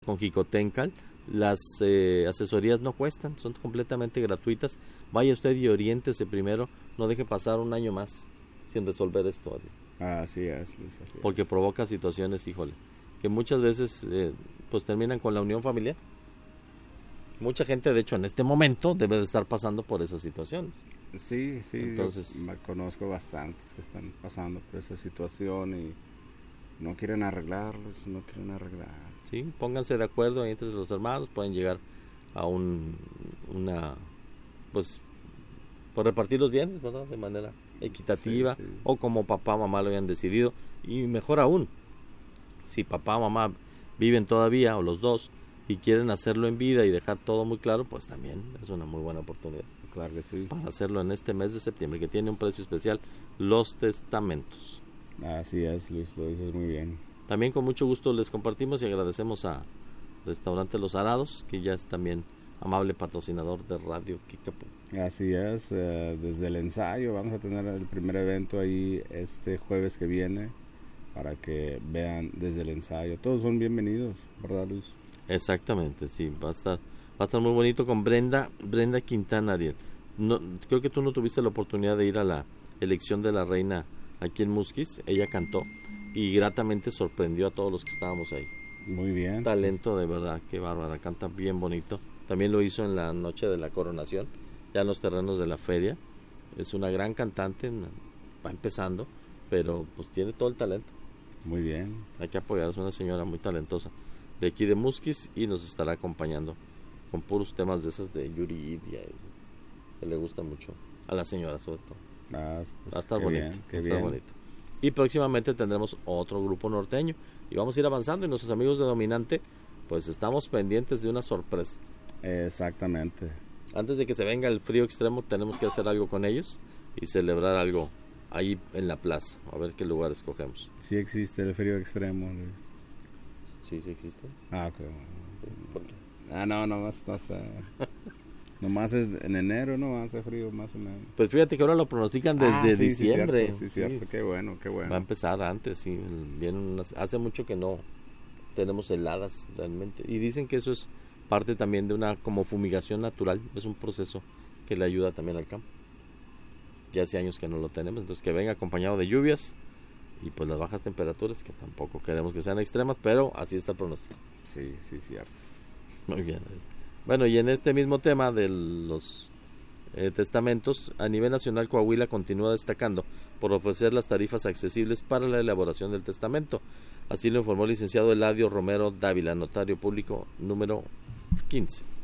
con Jicotencal. Las asesorías no cuestan, son completamente gratuitas. Vaya usted y oriéntese primero, no deje pasar un año más sin resolver esto. Así es, Luis, así porque es. provoca situaciones, híjole, que muchas veces pues terminan con la unión familiar. Mucha gente, de hecho, en este momento debe de estar pasando por esas situaciones. Sí, Entonces, yo conozco bastantes que están pasando por esa situación y no quieren arreglarlos, no quieren arreglar. sí, pónganse de acuerdo entre los hermanos, pueden llegar a pues, por repartir los bienes, ¿verdad? De manera equitativa, Sí. o como papá, mamá lo hayan decidido, y mejor aún, si papá, mamá viven todavía, o los dos, y quieren hacerlo en vida y dejar todo muy claro, pues también es una muy buena oportunidad. Claro que sí. Para hacerlo en este mes de septiembre, que tiene un precio especial, los testamentos. Así es, Luis, lo dices muy bien. También con mucho gusto les compartimos y agradecemos a Restaurante Los Arados, que ya es también amable patrocinador de Radio Kickapoo. Así es, desde el ensayo vamos a tener el primer evento ahí este jueves que viene para que vean desde el ensayo. Todos son bienvenidos, ¿verdad, Luis? Exactamente, sí, va a estar muy bonito con Brenda Quintana, Ariel. No, creo que tú no tuviste la oportunidad de ir a la elección de la reina aquí en Musquis. Ella cantó y gratamente sorprendió a todos los que estábamos ahí. Muy bien. Talento de verdad, qué bárbara, canta bien bonito. También lo hizo en la noche de la coronación, ya en los terrenos de la feria. Es una gran cantante, va empezando, pero pues tiene todo el talento. Muy bien. Hay que apoyar, es una señora muy talentosa de aquí de Musquis y nos estará acompañando con puros temas de esas de Yuridia, que le gusta mucho a la señora sobre todo. Pues, Va a estar bonito, qué va a estar bien. bonito. Y próximamente tendremos otro grupo norteño y vamos a ir avanzando, y nuestros amigos de Dominante, pues estamos pendientes de una sorpresa. Exactamente. Antes de que se venga el frío extremo, tenemos que hacer algo con ellos y celebrar algo ahí en la plaza, a ver qué lugar escogemos. Sí existe el frío extremo, Luis. Sí existe. Ok. ¿Por qué? Nomás nomás es en enero, no hace frío más o menos. Pues fíjate que ahora lo pronostican desde sí, diciembre. Sí, cierto. Qué bueno. Va a empezar antes, sí. Hace mucho que no tenemos heladas realmente. Y dicen que eso es parte también de una como fumigación natural. Es un proceso que le ayuda también al campo. Ya hace años que no lo tenemos. Entonces que venga acompañado de lluvias y pues las bajas temperaturas, que tampoco queremos que sean extremas, pero así está el pronóstico. Sí, cierto. Muy bien. Bueno, y en este mismo tema de los testamentos, a nivel nacional Coahuila continúa destacando por ofrecer las tarifas accesibles para la elaboración del testamento. Así lo informó el licenciado Eladio Romero Dávila, notario público número 15.